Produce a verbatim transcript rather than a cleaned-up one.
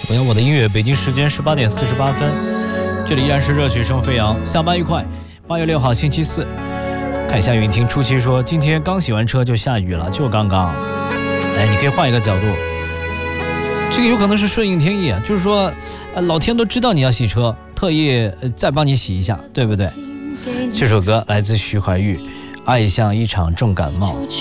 同样我的音乐，北京时间十八点四十八分，这里依然是热曲声飞扬，下班愉快。八月六号星期四，看一下云听初期说今天刚洗完车就下雨了，就刚刚。哎，你可以换一个角度，这个有可能是顺应天意啊，就是说，呃，老天都知道你要洗车，特意、呃、再帮你洗一下，对不对？这首歌来自徐怀钰，《爱像一场重感冒》。